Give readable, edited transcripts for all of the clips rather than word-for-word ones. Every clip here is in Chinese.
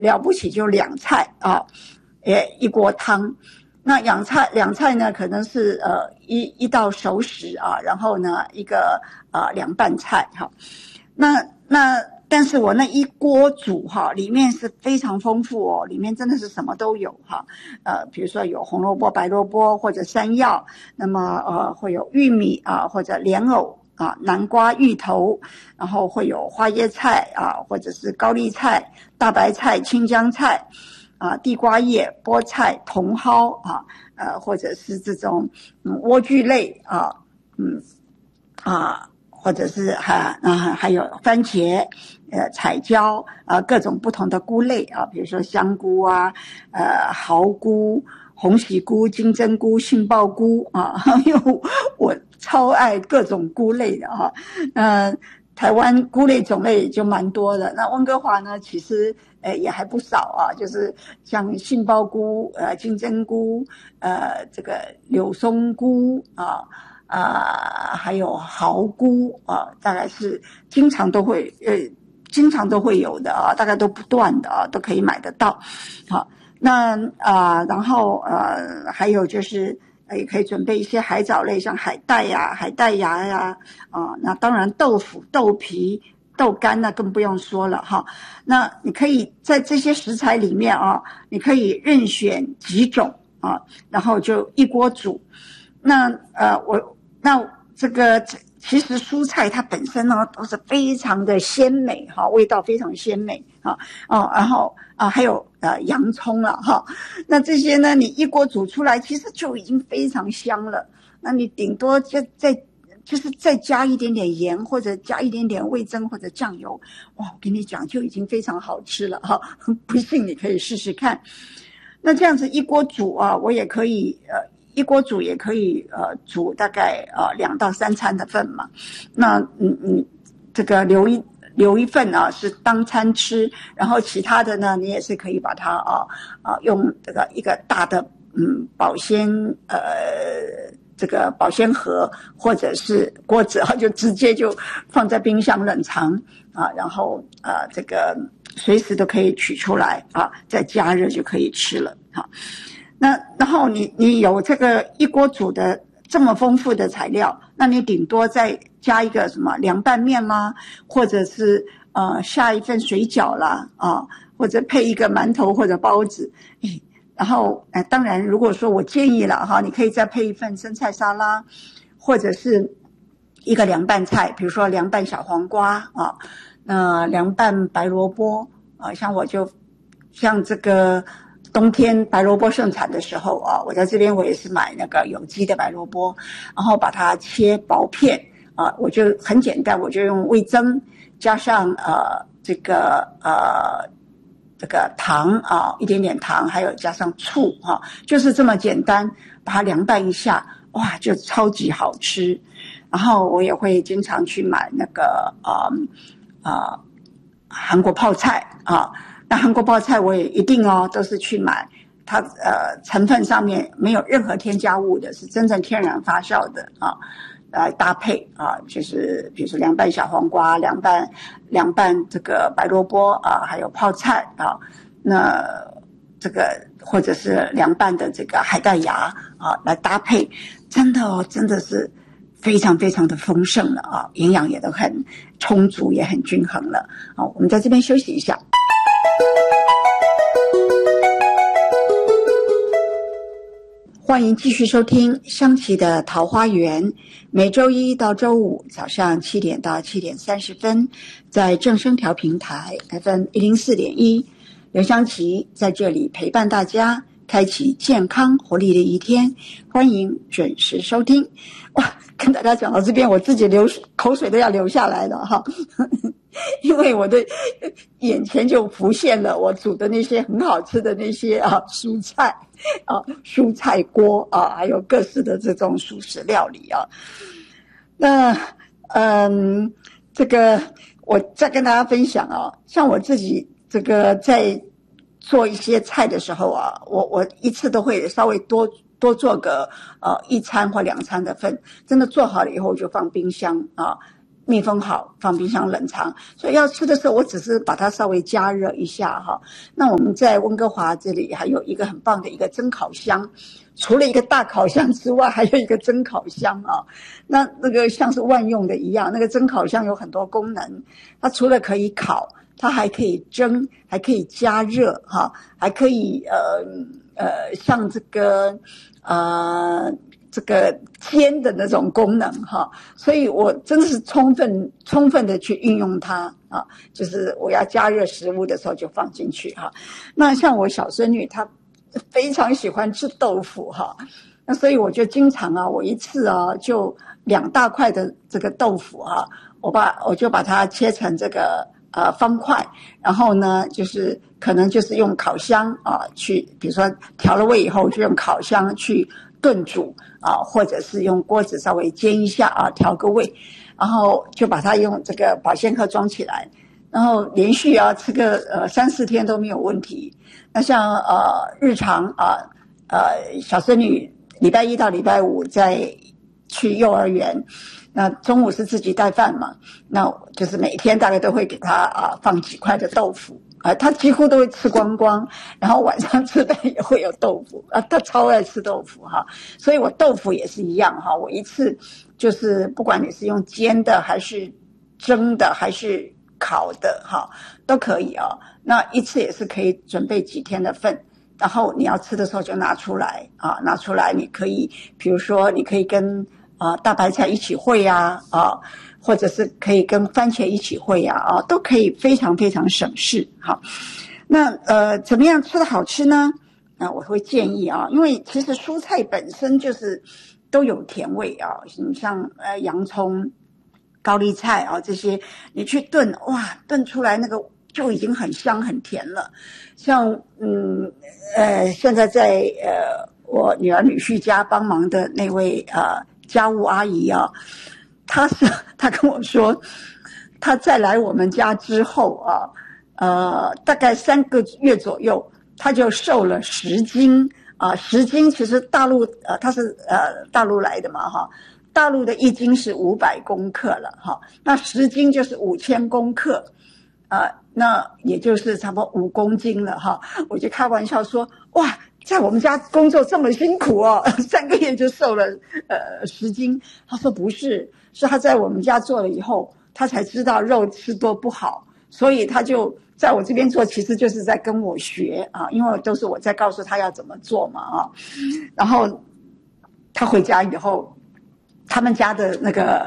了不起就2菜啊，一锅汤。那两菜呢，可能是一道熟食啊，然后呢一个凉拌菜哈。那但是我那一锅煮哈，里面是非常丰富哦，里面真的是什么都有哈。比如说有红萝卜、白萝卜或者山药，那么会有玉米啊，或者莲藕啊，南瓜、芋头，然后会有花椰菜啊，或者是高丽菜、大白菜、青江菜。地瓜叶、菠菜、茼蒿啊，或者是这种莴苣类啊，或者是还有番茄、彩椒各种不同的菇类啊，比如说香菇啊、蚝菇、红喜菇、金针菇、杏鲍菇啊，因为我超爱各种菇类的啊，台湾菇类种类就蛮多的。那温哥华呢，其实也还不少啊，就是像杏鲍菇、金针菇、这个柳松菇啊。还有蚝菇啊，大概是经常都会有的啊，大概都不断的啊，都可以买得到。好，那然后还有就是也可以准备一些海藻类，像海带呀、海带芽呀那当然豆腐、豆皮、豆干那更不用说了哈。那你可以在这些食材里面啊，你可以任选几种啊，然后就一锅煮。那这个其实蔬菜它本身呢都是非常的鲜美哈，味道非常鲜美然后还有洋葱了哈。那这些呢你一锅煮出来其实就已经非常香了。那你顶多就是再加一点点盐，或者加一点点味噌或者酱油，哇，我跟你讲就已经非常好吃了哈。不信你可以试试看。那这样子一锅煮啊，我也可以一锅煮也可以煮大概2到3餐的份嘛。那这个留一份啊是当餐吃，然后其他的呢你也是可以把它用这个一个大的保鲜这个保鲜盒或者是锅子就直接就放在冰箱冷藏然后这个随时都可以取出来再加热就可以吃了那然后你有这个一锅煮的这么丰富的材料，那你顶多再加一个什么凉拌面啦，或者是下一份水饺啦或者配一个馒头或者包子。然后当然如果说我建议了你可以再配一份生菜沙拉，或者是一个凉拌菜，比如说凉拌小黄瓜凉拌白萝卜像这个冬天白萝卜盛产的时候我在这边我也是买那个有机的白萝卜，然后把它切薄片我就很简单，我就用味噌加上这个糖一点点糖，还有加上醋就是这么简单，把它凉拌一下，哇，就超级好吃。然后我也会经常去买那个韩国泡菜那韩国泡菜我也一定都是去买它成分上面没有任何添加物的，是真正天然发酵的来搭配就是比如说凉拌小黄瓜、凉拌这个白萝卜还有泡菜那这个或者是凉拌的这个海带芽来搭配，真的是非常非常的丰盛了营养也都很充足，也很均衡了我们在这边休息一下。欢迎继续收听香琪的桃花源，每周一到周五早上7点到7点30分，在正声调频台 FM 104.1，刘香琪在这里陪伴大家，开启健康活力的一天，欢迎准时收听。哇，跟大家讲到这边，我自己口水都要流下来了哈，因为我的眼前就浮现了我煮的那些很好吃的那些蔬菜蔬菜锅还有各式的这种蔬食料理那这个我再跟大家分享像我自己这个在做一些菜的时候我一次都会稍微多做个1餐或2餐的份，真的做好了以后就放冰箱密封好，放冰箱冷藏，所以要吃的时候，我只是把它稍微加热一下哈。那我们在温哥华这里还有一个很棒的一个蒸烤箱，除了一个大烤箱之外，还有一个蒸烤箱啊。那个像是万用的一样，那个蒸烤箱有很多功能，它除了可以烤，它还可以蒸，还可以加热哈，还可以像这个煎的那种功能哈，所以我真的是充分的去运用它啊，就是我要加热食物的时候就放进去哈。那像我小孙女她非常喜欢吃豆腐哈，那所以我就经常我一次就2大块的这个豆腐我就把它切成这个方块，然后呢就是可能就是用烤箱去，比如说调了味以后就用烤箱去炖煮或者是用锅子稍微煎一下调个味，然后就把它用这个保鲜盒装起来，然后连续吃个3-4天都没有问题。那像日常小孙女礼拜1到礼拜5在去幼儿园，那中午是自己带饭嘛，那就是每天大概都会给她放几块的豆腐。他几乎都会吃光光，然后晚上吃的也会有豆腐他超爱吃豆腐哈，所以我豆腐也是一样哈，我一次就是不管你是用煎的还是蒸的还是烤的哈，都可以那一次也是可以准备几天的份，然后你要吃的时候就拿出来拿出来你可以，比如说你可以跟大白菜一起烩或者是可以跟番茄一起烩都可以非常非常省事。好，那怎么样吃得好吃呢？那我会建议因为其实蔬菜本身就是都有甜味你像洋葱、高丽菜这些你去炖，哇，炖出来那个就已经很香很甜了。像现在在我女儿女婿家帮忙的那位家务阿姨她跟我说，她再来我们家之后大概3个月左右，她就瘦了10斤10斤。其实大陆她是大陆来的嘛大陆的1斤是500公克了那10斤就是5000公克那也就是差不多5公斤了我就开玩笑说，哇，在我们家工作这么辛苦3个月就瘦了10斤。他说不是，是他在我们家做了以后，他才知道肉吃多不好，所以他就在我这边做，其实就是在跟我学因为都是我在告诉他要怎么做嘛然后他回家以后，他们家的那个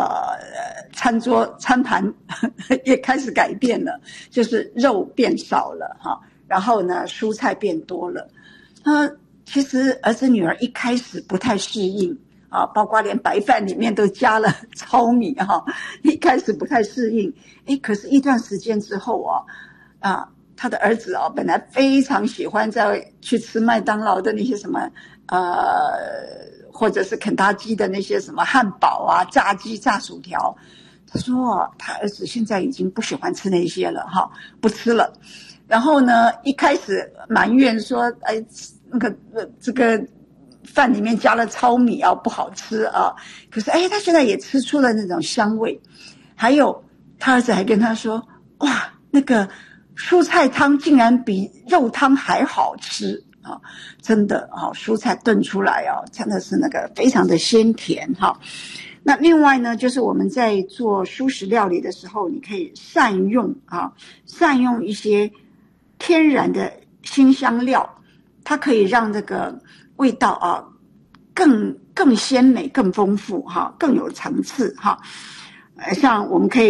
餐盘也开始改变了，就是肉变少了然后呢蔬菜变多了。其实儿子女儿一开始不太适应包括连白饭里面都加了糙米一开始不太适应可是一段时间之后他的儿子本来非常喜欢在去吃麦当劳的那些什么或者是肯德基的那些什么汉堡炸鸡炸薯条，他说他儿子现在已经不喜欢吃那些了不吃了。然后呢一开始埋怨说这个饭里面加了糙米不好吃可是他现在也吃出了那种香味。还有他儿子还跟他说，哇，那个蔬菜汤竟然比肉汤还好吃真的蔬菜炖出来真的是那个非常的鲜甜那另外呢，就是我们在做蔬食料理的时候，你可以善用一些天然的辛香料，它可以让这个味道更鲜美、更丰富更有层次像我们可以